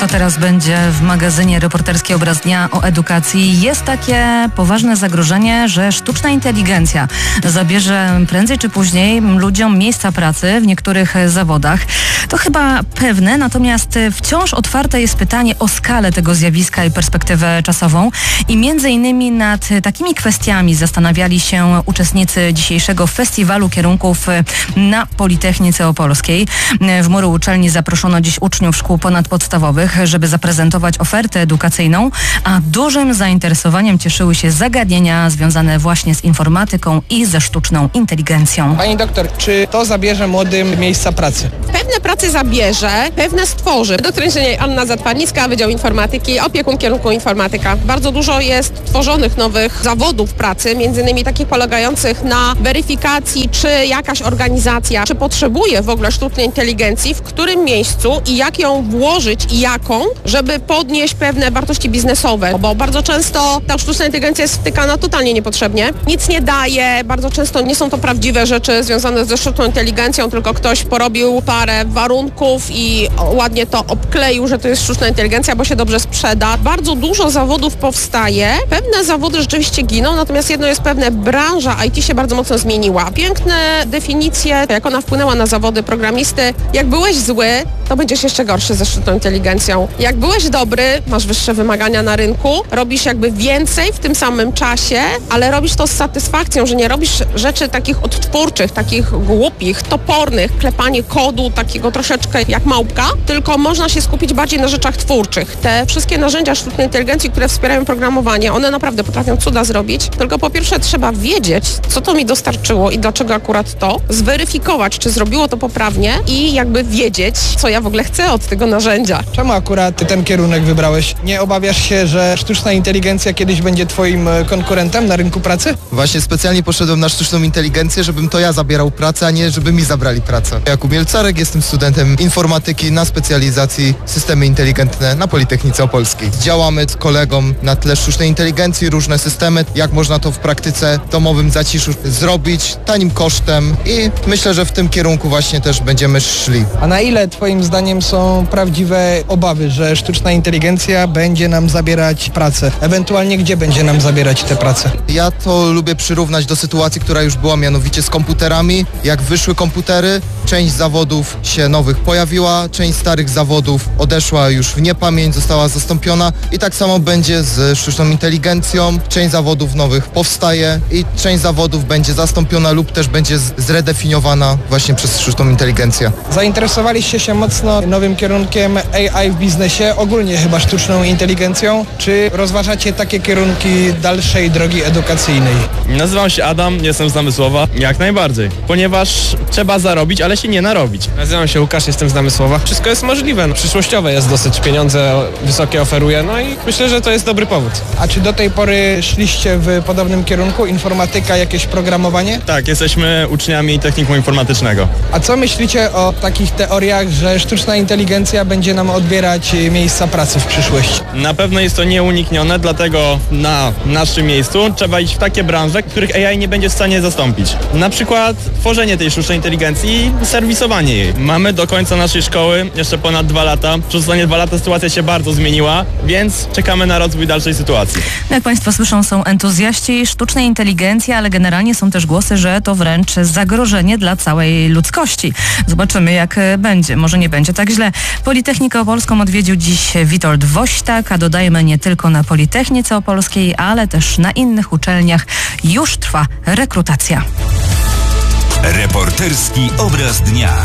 Co teraz będzie w magazynie Reporterski Obraz Dnia o edukacji? Jest takie poważne zagrożenie, że sztuczna inteligencja zabierze prędzej czy później ludziom miejsca pracy w niektórych zawodach. To chyba pewne, natomiast wciąż otwarte jest pytanie o skalę tego zjawiska i perspektywę czasową. I między innymi nad takimi kwestiami zastanawiali się uczestnicy dzisiejszego festiwalu kierunków na Politechnice Opolskiej. W muru uczelni zaproszono dziś uczniów szkół ponadpodstawowych, żeby zaprezentować ofertę edukacyjną, a dużym zainteresowaniem cieszyły się zagadnienia związane właśnie z informatyką i ze sztuczną inteligencją. Pani doktor, czy to zabierze młodym miejsca pracy? Pewne prace zabierze, pewne stworzy. Doktor inżynier Anna Zatwarnicka, Wydział Informatyki, opiekun kierunku informatyka. Bardzo dużo jest tworzonych nowych zawodów pracy, między innymi takich polegających na weryfikacji, czy jakaś organizacja, czy potrzebuje w ogóle sztucznej inteligencji, w którym miejscu i jak ją włożyć i jaką, żeby podnieść pewne wartości biznesowe, bo bardzo często ta sztuczna inteligencja jest wtykana totalnie niepotrzebnie. Nic nie daje, bardzo często nie są to prawdziwe rzeczy związane ze sztuczną inteligencją, tylko ktoś porobił parę warunków i ładnie to obkleił, że to jest sztuczna inteligencja, bo się dobrze sprzeda. Bardzo dużo zawodów powstaje, pewne zawody rzeczywiście giną, natomiast jedno jest pewne, branża IT się bardzo mocno zmieniła. Piękne definicje, jak ona wpłynęła na zawody programisty. Jak byłeś zły, to będziesz jeszcze gorszy ze sztuczną inteligencją. Jak byłeś dobry, masz wyższe wymagania na rynku, robisz jakby więcej w tym samym czasie, ale robisz to z satysfakcją, że nie robisz rzeczy takich odtwórczych, takich głupich, topornych, klepanie kodu takiego troszeczkę jak małpka, tylko można się skupić bardziej na rzeczach twórczych. Te wszystkie narzędzia sztucznej inteligencji, które wspierają programowanie, one naprawdę potrafią cuda zrobić, tylko po pierwsze trzeba wiedzieć, co to mi dostarczyło i dlaczego akurat to, zweryfikować, czy zrobiło to poprawnie i jakby wiedzieć, co ja w ogóle chcę od tego narzędzia. Czemu akurat ten kierunek wybrałeś? Nie obawiasz się, że sztuczna inteligencja kiedyś będzie twoim konkurentem na rynku pracy? Właśnie specjalnie poszedłem na sztuczną inteligencję, żebym to ja zabierał pracę, a nie żeby mi zabrali pracę. Jakub Mielcarek, jestem studentem informatyki na specjalizacji systemy inteligentne na Politechnice Opolskiej. Działamy z kolegą na tle sztucznej inteligencji, różne systemy, jak można to w praktyce domowym zaciszu zrobić, tanim kosztem i myślę, że w tym kierunku właśnie też będziemy szli. A na ile twoim zdaniem są prawdziwe obawy, że sztuczna inteligencja będzie nam zabierać pracę? Ewentualnie gdzie będzie nam zabierać te prace? Ja to lubię przyrównać do sytuacji, która już była, mianowicie z komputerami. Jak wyszły komputery, część zawodów się nowych pojawiła, część starych zawodów odeszła już w niepamięć, została zastąpiona i tak samo będzie z sztuczną inteligencją. Część zawodów nowych powstaje i część zawodów będzie zastąpiona lub też będzie zredefiniowana właśnie przez sztuczną inteligencję. Zainteresowaliście się mocno nowym kierunkiem AI w biznesie, ogólnie chyba sztuczną inteligencją. Czy rozważacie takie kierunki dalszej drogi edukacyjnej? Nazywam się Adam, jestem z Namysłowa. Jak najbardziej, ponieważ trzeba zarobić, ale się nie narobić. Nazywam się Łukasz, jestem z Namysłowa. Wszystko jest możliwe, przyszłościowe jest dosyć, pieniądze wysokie oferuje, no i myślę, że to jest dobry powód. A czy do tej pory szliście w podobnym kierunku, informatyka, jakieś programowanie? Tak, jesteśmy uczniami technikum informatycznego. A co myślicie o takich teoriach, że sztuczna inteligencja będzie nam odbierać miejsca pracy w przyszłości? Na pewno jest to nieuniknione, dlatego na naszym miejscu trzeba iść w takie branże, których AI nie będzie w stanie zastąpić. Na przykład tworzenie tej sztucznej inteligencji i serwisowanie jej. Mamy do końca naszej szkoły jeszcze ponad 2 lata. Przez ostatnie 2 lata sytuacja się bardzo zmieniła, więc czekamy na rozwój dalszej sytuacji. Jak Państwo słyszą, są entuzjaści sztucznej inteligencji, ale generalnie są też głosy, że to wręcz zagrożenie dla całej ludzkości. Zobaczymy, jak będzie. Może nie będzie tak źle. Politechnikę Opolską odwiedził dziś Witold Wośtak, a dodajmy, nie tylko na Politechnice Opolskiej, ale też na innych uczelniach już trwa rekrutacja. Reporterski Obraz Dnia.